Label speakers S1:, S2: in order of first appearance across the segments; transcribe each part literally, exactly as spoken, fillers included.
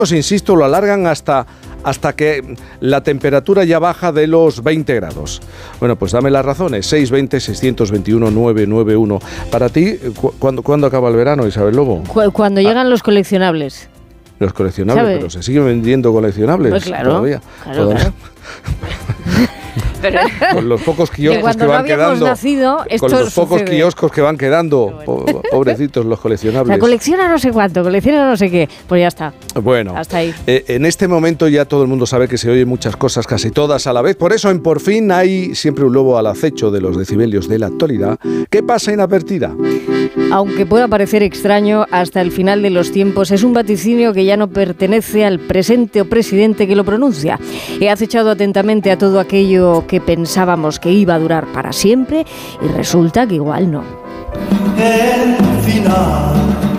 S1: insisto, lo alargan hasta, hasta que la temperatura ya baja de los veinte grados. Bueno, pues dame las razones. seis veinte, seiscientos veintiuno, novecientos noventa y uno. Para ti, ¿cu- ¿cuándo, ¿cuándo acaba el verano, Isabel Lobo?
S2: Cu- Cuando llegan ah. los coleccionables.
S1: Los coleccionables,
S2: ¿Sabe?
S1: pero se siguen vendiendo coleccionables
S2: Pues claro,
S1: todavía.
S2: claro,
S1: ¿Todavía?
S2: claro. Pero,
S1: con los pocos kioscos que, que van
S2: no
S1: quedando,
S2: nacido,
S1: con los pocos
S2: sucede.
S1: kioscos que van quedando, po- pobrecitos los coleccionables.
S2: O sea, colecciona no sé cuánto, colecciona no sé qué, pues ya está.
S1: Bueno,
S2: hasta ahí.
S1: Eh, en este momento ya todo el mundo sabe que se oyen muchas cosas, casi todas a la vez. Por eso en Por Fin hay siempre un lobo al acecho de los decibelios de la actualidad. ¿Qué pasa inadvertida?
S2: Aunque pueda parecer extraño, hasta el final de los tiempos es un vaticinio que ya no pertenece al presente o presidente que lo pronuncia. He acechado atentamente a todo aquello que pensábamos que iba a durar para siempre y resulta que igual no.
S3: El final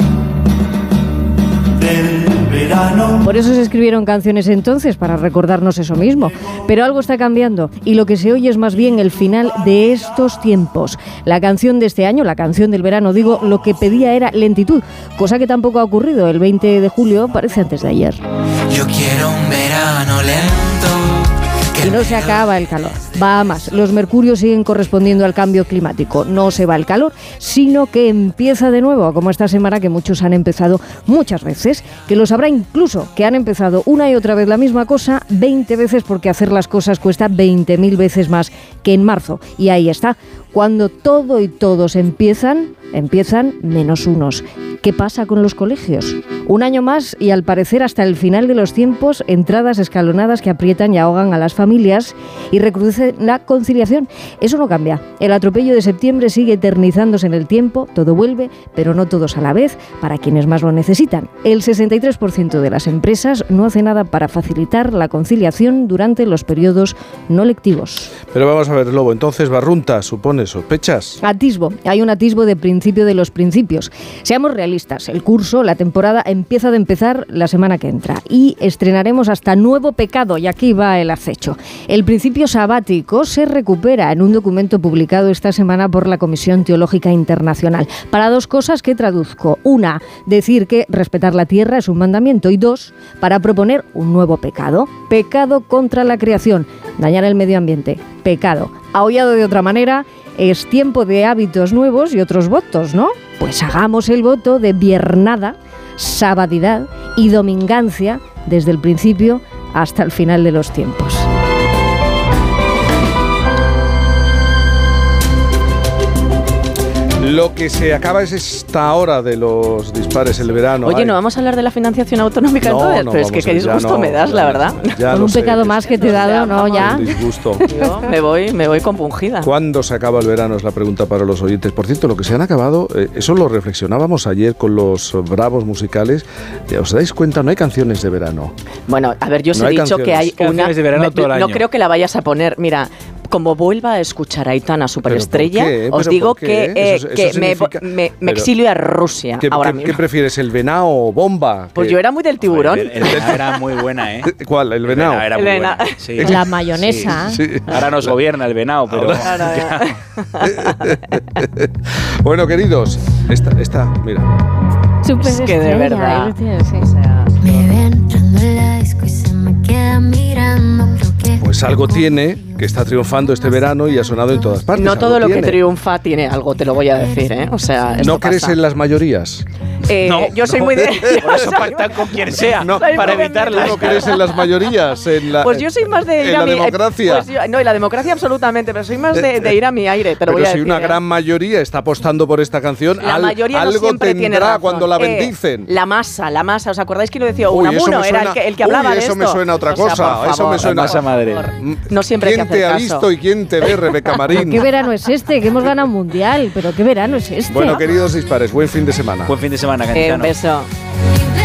S3: del verano.
S2: Por eso se escribieron canciones entonces, para recordarnos eso mismo. Pero algo está cambiando y lo que se oye es más bien el final de estos tiempos. La canción de este año, la canción del verano, digo, lo que pedía era lentitud, cosa que tampoco ha ocurrido. El veinte de julio parece antes de ayer.
S3: Yo quiero un verano lento.
S2: Y no se acaba el calor, va a más. Los mercurios siguen correspondiendo al cambio climático. No se va el calor, sino que empieza de nuevo, como esta semana que muchos han empezado muchas veces, que los habrá incluso que han empezado una y otra vez la misma cosa veinte veces, porque hacer las cosas cuesta veinte mil veces más que en marzo. Y ahí está, cuando todo y todos empiezan, empiezan menos unos. ¿Qué pasa con los colegios? Un año más y al parecer hasta el final de los tiempos, entradas escalonadas que aprietan y ahogan a las familias y recrudecen la conciliación. Eso no cambia. El atropello de septiembre sigue eternizándose en el tiempo, todo vuelve, pero no todos a la vez, para quienes más lo necesitan. El sesenta y tres por ciento de las empresas no hace nada para facilitar la conciliación durante los periodos no lectivos.
S1: Pero vamos a ver, Lobo, entonces barrunta, supone, sospechas.
S2: Atisbo, hay un atisbo de principio de los principios. Seamos realistas, el curso, la temporada empieza de empezar la semana que entra y estrenaremos hasta nuevo pecado, y aquí va el acecho. El principio sabático se recupera en un documento publicado esta semana por la Comisión Teológica Internacional para dos cosas que traduzco. Una, decir que respetar la tierra es un mandamiento, y dos, para proponer un nuevo pecado. Pecado contra la creación, dañar el medio ambiente. Pecado. Aullado de otra manera, es tiempo de hábitos nuevos y otros votos, ¿no? Pues hagamos el voto de viernada, sabadidad y domingancia desde el principio hasta el final de los tiempos.
S1: Lo que se acaba es esta hora de los dispares, el verano.
S4: Oye,
S1: Ay.
S4: ¿no vamos a hablar de la financiación autonómica
S1: No,
S4: entonces?
S1: no,
S4: Pero es que
S1: vamos
S4: qué
S1: a- ya
S4: disgusto
S1: no,
S4: me das,
S1: ya
S4: la
S1: no,
S4: verdad.
S1: ya
S2: Con
S1: lo
S2: un
S1: sé,
S2: pecado
S1: es
S2: más que te he dado, ¿no? Ya.
S1: un disgusto.
S4: Yo me voy, me voy compungida.
S1: ¿Cuándo se acaba el verano? Es la pregunta para los oyentes. Por cierto, lo que se han acabado, eh, eso lo reflexionábamos ayer con los bravos musicales. Eh, ¿Os dais cuenta? No hay canciones de verano.
S4: Bueno, a ver, yo os
S1: No
S4: he
S1: hay
S4: dicho que hay
S1: canciones.
S4: una...
S5: Canciones de verano
S4: me-
S5: todo el
S4: No
S5: año.
S4: creo que la vayas a poner. Mira, como vuelva a escuchar a Aitana Superestrella,
S1: ¿Pero por qué?
S4: os
S1: ¿Pero
S4: digo
S1: por qué?
S4: que, eh,
S1: Eso- eso
S4: que me,
S1: significa-
S4: me- me
S1: pero-
S4: exilio a Rusia
S1: ¿Qué,
S4: ahora
S1: qué-
S4: mismo.
S1: ¿Qué prefieres, el venao o bomba?
S4: Pues
S1: ¿Qué-
S4: yo era muy del tiburón.
S5: El, el venao era muy buena, ¿eh?
S1: ¿Cuál? ¿El venao?
S5: Era
S4: El
S5: muy
S4: venao.
S5: buena. Sí.
S2: La mayonesa.
S1: Sí.
S5: Ahora nos gobierna el venao, pero...
S4: Ahora,
S1: Bueno, queridos, esta, esta, mira.
S4: Es que de verdad.
S2: ahí lo tienes, sí.
S4: O sea,
S6: Me ve entrando en la disco y se me queda mirando. Creo que
S1: Pues algo tiene que está triunfando este verano y ha sonado en todas partes.
S4: no
S1: Algo
S4: todo lo que
S1: tiene.
S4: triunfa tiene algo, te lo voy a decir, ¿eh? O sea, esto
S1: ¿No crees
S4: pasa.
S1: en las mayorías?
S4: Eh,
S5: No,
S4: yo soy
S5: no.
S4: muy de...
S5: Por eso pactan con quien sea,
S1: No,
S4: Soy
S5: para
S4: muy de-
S1: ¿Tú
S5: evitarlas.
S1: no crees en las mayorías? En la,
S4: Pues yo soy más de ir
S1: en
S4: a
S1: la
S4: mi...
S1: democracia.
S4: Pues yo- no, y la democracia absolutamente, pero soy más de, de ir a mi aire, te lo
S1: Pero
S4: voy a
S1: si
S4: decir.
S1: una
S4: ¿eh?
S1: gran mayoría está apostando por esta canción,
S4: La
S1: al-
S4: mayoría no
S1: algo
S4: siempre tiene
S1: tendrá
S4: razón.
S1: cuando la
S4: Eh,
S1: bendicen.
S4: la masa, la masa. ¿Os acordáis que lo decía
S1: Uy, eso
S4: Unamuno?
S1: me
S4: Era el
S1: suena-
S4: que, el que hablaba
S1: uy,
S4: de
S1: eso
S4: esto.
S1: me suena a otra
S4: O sea,
S1: cosa,
S4: por
S1: eso
S4: favor,
S1: me suena-
S5: La masa madre.
S1: Mm,
S4: No siempre hay que
S1: ¿Quién te
S4: hacer
S1: ha
S4: caso.
S1: visto y quién te ve, Rebeca Marín?
S2: ¿Qué verano es este? Que hemos ganado un mundial, pero ¿qué verano es este?
S1: Bueno, queridos dispares, buen fin de semana.
S5: Buen fin de semana,
S4: Eh, un
S5: Cayetano.
S4: beso.